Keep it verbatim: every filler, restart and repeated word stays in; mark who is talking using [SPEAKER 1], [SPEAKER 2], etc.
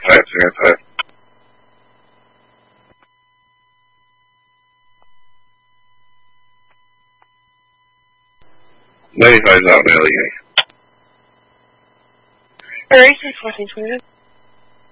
[SPEAKER 1] 台，这个台。那一台咋没有音？
[SPEAKER 2] 二一四四四